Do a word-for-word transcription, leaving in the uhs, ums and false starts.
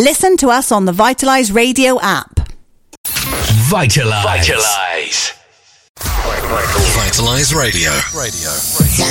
Listen to us on the Vitalise Radio app. Vitalise. Vitalise. Vitalise Radio. Radio.